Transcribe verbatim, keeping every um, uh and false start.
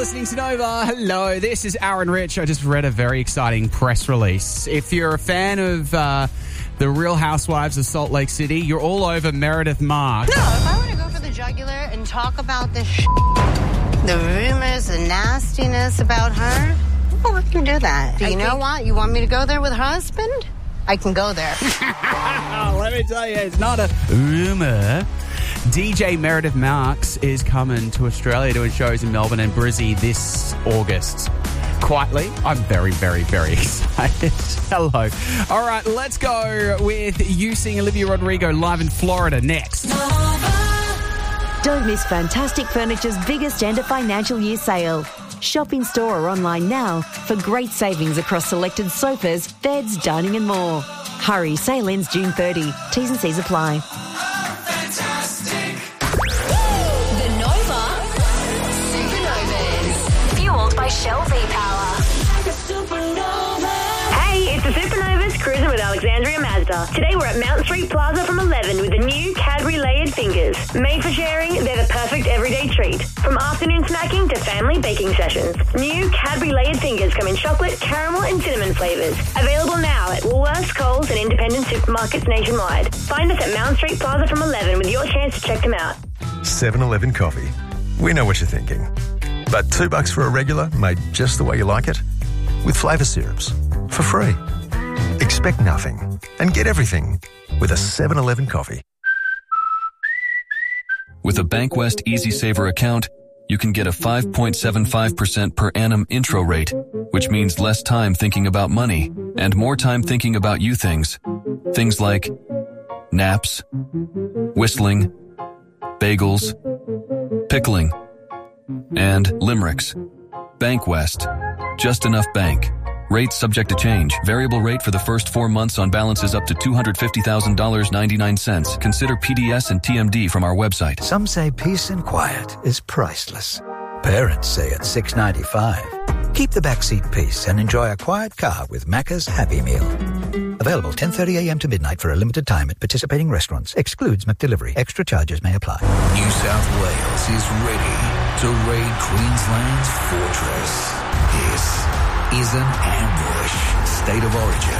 listening to Nova. Hello, this is Aaron Rich. I just read a very exciting press release. If you're a fan of uh, The Real Housewives of Salt Lake City, you're all over Meredith Marks. No, if I want to go for the jugular and talk about the sh- the rumors, the nastiness about her, well, we can do that. Do you I know think- what? You want me to go there with her husband? I can go there. Let me tell you, it's not a rumor. D J Meredith Marks is coming to Australia doing shows in Melbourne and Brizzy this August. Quietly, I'm very, very, very excited. Hello. All right, let's go with you seeing Olivia Rodrigo live in Florida next. Don't miss Fantastic Furniture's biggest end of financial year sale. Shop in store or online now for great savings across selected sofas, beds, dining and more. Hurry, sale ends June thirtieth. T's and C's apply. Fantastic. The Nova Supernovas. Fueled by Shell V-Power. Hey, it's the Supernovas cruising with Alexandria Mazda. Today we're at Mount Street Plaza from eleven with the new Cadbury Layered Fingers. Made for sharing, they're the perfect everyday treat. From afternoon snacking to family baking sessions. New Cadbury Layered Fingers come in chocolate, caramel and cinnamon flavours. Available now at Woolworths, Coles and independent supermarkets nationwide. Find us at Mount Street Plaza from eleven with your chance to check them out. seven eleven Coffee. We know what you're thinking. But two bucks for a regular made just the way you like it? With flavour syrups. For free. Expect nothing and get everything with a seven eleven Coffee. With a Bankwest Easy Saver account, you can get a five point seven five percent per annum intro rate, which means less time thinking about money and more time thinking about you things. Things like naps, whistling, bagels, pickling, and limericks. Bankwest. Just enough bank. Rates subject to change. Variable rate for the first four months on balances up to two hundred fifty thousand dollars and ninety-nine cents. Consider P D S and T M D from our website. Some say peace and quiet is priceless. Parents say it's six dollars and ninety-five cents. Keep the backseat peace and enjoy a quiet car with Macca's Happy Meal. Available ten thirty a.m. to midnight for a limited time at participating restaurants. Excludes McDelivery. Extra charges may apply. New South Wales is ready to raid Queensland's fortress. This is an ambush. State of origin.